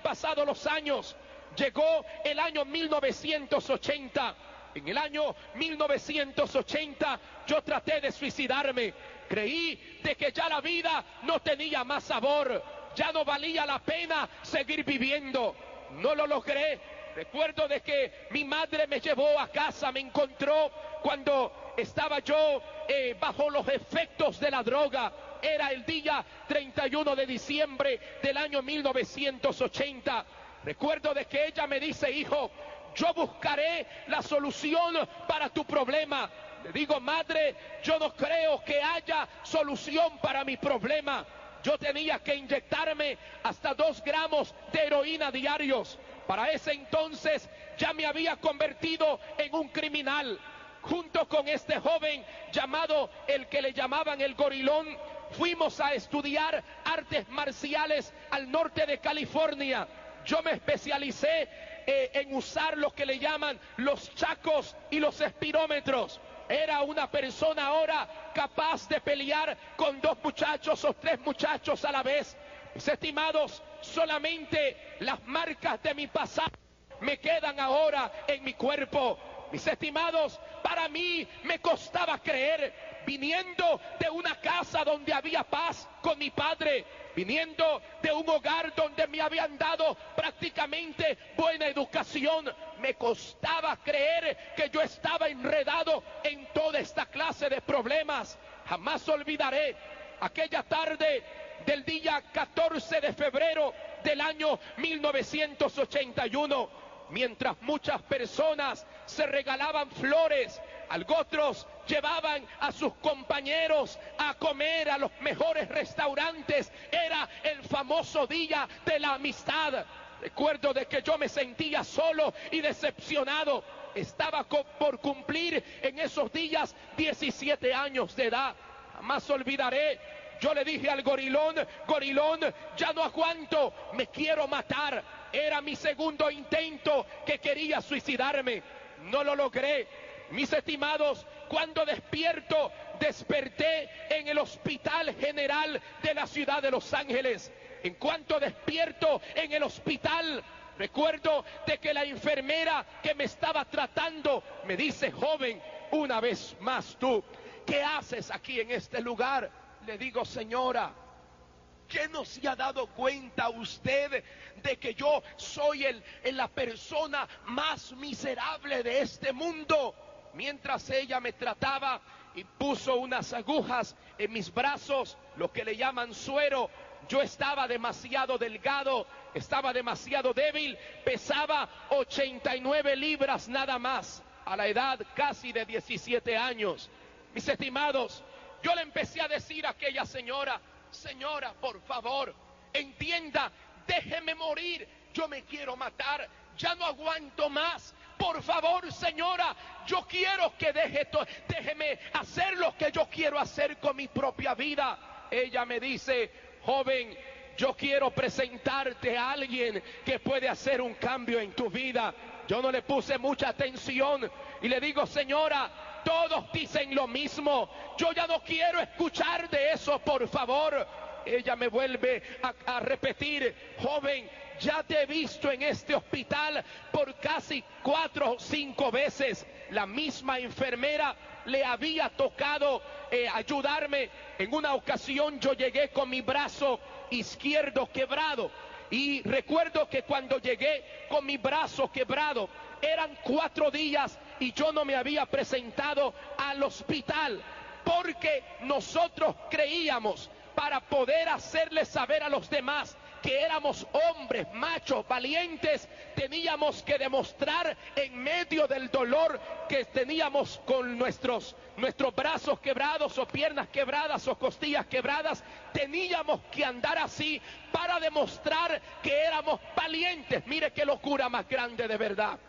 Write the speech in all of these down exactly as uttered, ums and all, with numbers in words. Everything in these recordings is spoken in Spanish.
pasado los años. Llegó el año mil novecientos ochenta. En el año mil novecientos ochenta yo traté de suicidarme. Creí de que ya la vida no tenía más sabor, ya no valía la pena seguir viviendo. No lo logré. Recuerdo de que mi madre me llevó a casa, me encontró cuando estaba yo eh, bajo los efectos de la droga. Era el día treinta y uno de diciembre del año mil novecientos ochenta. Recuerdo de que ella me dice: hijo, yo buscaré la solución para tu problema. Le digo: madre, yo no creo que haya solución para mi problema. Yo tenía que inyectarme hasta dos gramos de heroína diarios. Para ese entonces ya me había convertido en un criminal. Junto con este joven llamado, el que le llamaban el Gorilón, fuimos a estudiar artes marciales al norte de California. Yo me especialicé eh, en usar lo que le llaman los chacos y los espirómetros. Era una persona ahora capaz de pelear con dos muchachos o tres muchachos a la vez. Mis estimados, solamente las marcas de mi pasado me quedan ahora en mi cuerpo. Mis estimados, para mí me costaba creer, viniendo de una casa donde había paz con mi padre, viniendo de un hogar donde me habían dado prácticamente buena educación, me costaba creer que yo estaba enredado en toda esta clase de problemas. Jamás olvidaré aquella tarde del día catorce de febrero del año mil novecientos ochenta y uno, mientras muchas personas se regalaban flores, otros llevaban a sus compañeros a comer a los mejores restaurantes. Era el famoso día de la amistad. Recuerdo de que yo me sentía solo y decepcionado. Estaba por cumplir en esos días diecisiete años de edad. Jamás olvidaré, yo le dije al Gorilón: Gorilón, ya no aguanto, me quiero matar. Era mi segundo intento, que quería suicidarme. No lo logré. Mis estimados, cuando despierto, desperté en el Hospital General de la ciudad de Los Ángeles. En cuanto despierto en el hospital, recuerdo de que la enfermera que me estaba tratando me dice: joven, una vez más tú, ¿qué haces aquí en este lugar? Le digo: señora, ¿qué no se ha dado cuenta usted de que yo soy el, el, la persona más miserable de este mundo? Mientras ella me trataba y puso unas agujas en mis brazos, lo que le llaman suero, yo estaba demasiado delgado, estaba demasiado débil, pesaba ochenta y nueve libras nada más, a la edad casi de diecisiete años. Mis estimados, yo le empecé a decir a aquella señora: señora, por favor, entienda, déjeme morir, yo me quiero matar, ya no aguanto más. Por favor, señora, yo quiero que deje to- déjeme hacer lo que yo quiero hacer con mi propia vida. Ella me dice: joven, yo quiero presentarte a alguien que puede hacer un cambio en tu vida. Yo no le puse mucha atención y le digo: señora, todos dicen lo mismo, yo ya no quiero escuchar de eso, por favor. Ella me vuelve a, a repetir: joven, ya te he visto en este hospital por casi cuatro o cinco veces. La misma enfermera le había tocado eh, ayudarme. En una ocasión yo llegué con mi brazo izquierdo quebrado, y recuerdo que cuando llegué con mi brazo quebrado, eran cuatro días y yo no me había presentado al hospital, porque nosotros creíamos, para poder hacerles saber a los demás que éramos hombres, machos, valientes, teníamos que demostrar en medio del dolor que teníamos con nuestros, nuestros brazos quebrados o piernas quebradas o costillas quebradas, teníamos que andar así para demostrar que éramos valientes. Mire qué locura más grande, de verdad.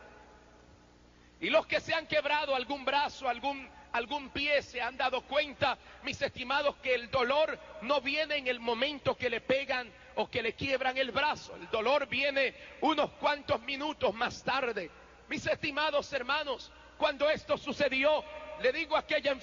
Y los que se han quebrado algún brazo, algún, algún pie, se han dado cuenta, mis estimados, que el dolor no viene en el momento que le pegan o que le quiebran el brazo. El dolor viene unos cuantos minutos más tarde. Mis estimados hermanos, cuando esto sucedió, le digo a aquella